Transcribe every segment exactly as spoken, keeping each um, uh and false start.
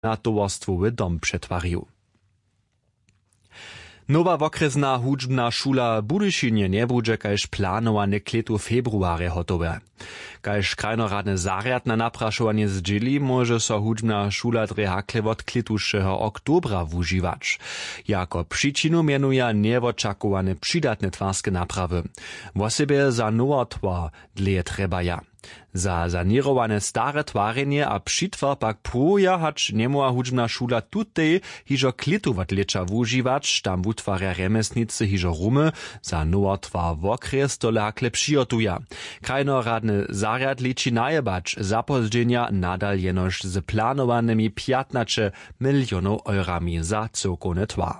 na towarstwowy dom przetwarił. Nowa wokrezna hudźbna šula Budyšinje nie budže kaž planowane k letu februare hotowe. Kaž krajnoradne zarjad na naprašovanie zdźěli, może so hudźbna šula Drehakle wot kletušeho oktobra wužiwać. Jako przyčinu mianuja niewočakowane přidatne twarske naprawy. Wosebie za nowa twar dlje trebaja. Za sanirowane stare twarjenje a přitwar pak pruja, hacz niemoa hudźbna šula tutej hižo kletować lecza wužiwać, tam wutwarja remesnicy hižo rumy, za nowa twar wokres dole hakle přijotuja. Krajnoradny zarjad liči najebać zapozdźenja nadal jenož z planowanymi piętnaście milionów eurami za cyrkowny twar.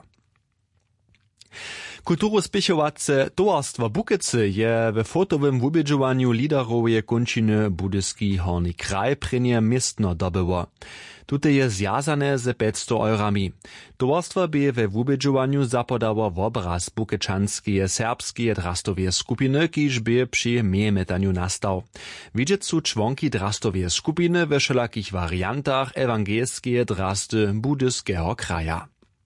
Kulturospěchovace towarstwo Bukecy je w fotowym wubědźowaniu liderowej končiny Budyski Horny kraj prěnje městno dobyło. Tute je zjazane z päťsto eurami. Towarstwo by we wubědźowaniu zapodało wobraz bukečanskie serbskie drastovie skupiny, kiž by při miemetaniu nastał. Widzieć su członki drastovie skupiny we wszelakich wariantach ewangelskie drasty Budyskiego kraja.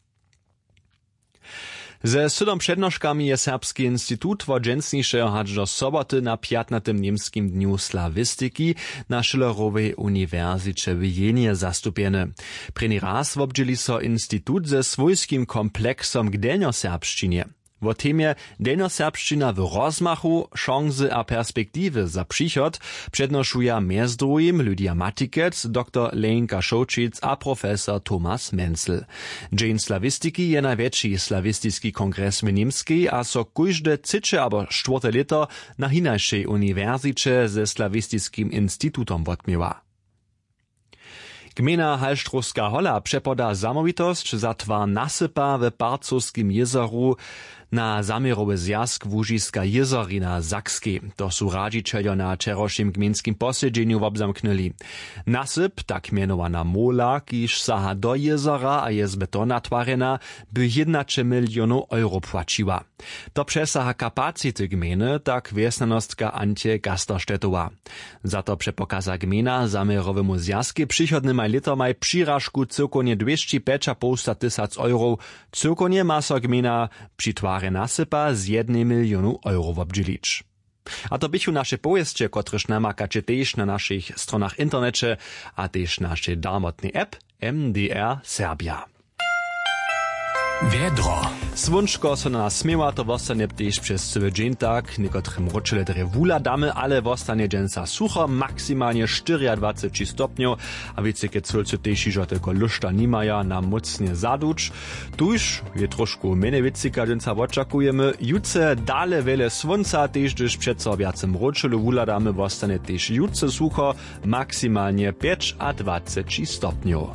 Ze sydom přednoškami je Serbski institut wo dżęsnišeho hač do soboty na piętnastym niemskim dniu slawistiki na Schillerowej uniwersycie w Jenie zastupieny. Preni raz wobdźěli so institut ze swojskim kompleksom k delnjoserbšćinie. Wo temie delnjoserbšćina w rozmachu, szanse a perspektywy za přichod přednošuja mjez drugim Lydia Matikec, doktor Lenka Šočic a profesor Thomas Menzel. Dzień slawistiki je najvětší slawistiski kongres w Niemskiej, a so kujžde cyče abo štvrte lito na hinajšej uniwersycie ze slawistiskim institutom wotmiewa. Gmina Halštrovska Hola přepoda zamovitosć za twar nasypa w Parcowskim jezeru na zamierowy zjazk Łužiska jezerina Sakskiej. To su radžičeljo na čerošim gminskim posjedźenju wobzamknęli. Nasyp, tak mianowana mola, kiž saha do jezera a je z betona twarena, by jedenaście milionów euro płaciła. To przesaha kapacity gminy, tak wiesnanostka Antje Gasterštetowa. Za to przepokaza gmina zamierowemu zjazki przychodnym lito maj přirażku cyrkonie dwieście pięćdziesiąt tysac euro. Cyrkonie ma so gmina przy tware nasypa z jednym milionu euro wobdźělić. A to bychu nasze powieście, kotryż namakacie też na naszych stronach internecie, a też naszej darmotnej app M D R Serbia. Wiedro. Słonczko so na nas smiewa, to wostanie też przez cały dzień tak, niekotrym roczyle drewula damy, ale wostanie dżęsa sucho, maksymalnie dwadzieścia stopniów, a wiecie, kiedy słońce też iżo tylko luszta nimaja na mocnie zaduć. Tuż je troszkę mene wicyka dżęsa oczekujemy, jutce dale wiele słońca, też gdyż przed sobiacym roczyle wula damy wostanie też jutce sucho, maksymalnie dwadzieścia pięć stopniów.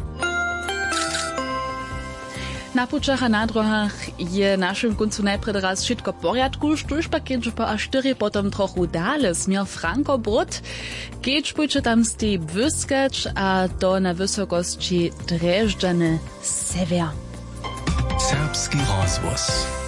Na pučach a na drohach je našim koncu najprej raz všetko poriadku, štuž pa keď pa až štyri potom trochu dále smier Frankobrod, keď pôjče tam stej vyskać, a to na wysokości Drežďany sever. Serbski rozvoz.